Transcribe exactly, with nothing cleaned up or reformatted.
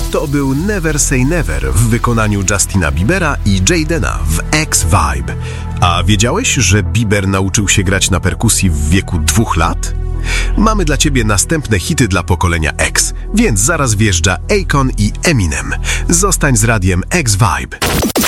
To był Never Say Never w wykonaniu Justina Biebera i Jadena w X-Vibe. A wiedziałeś, że Bieber nauczył się grać na perkusji w wieku dwóch lat? Mamy dla ciebie następne hity dla pokolenia X, więc zaraz wjeżdża Akon i Eminem. Zostań z radiem X-Vibe.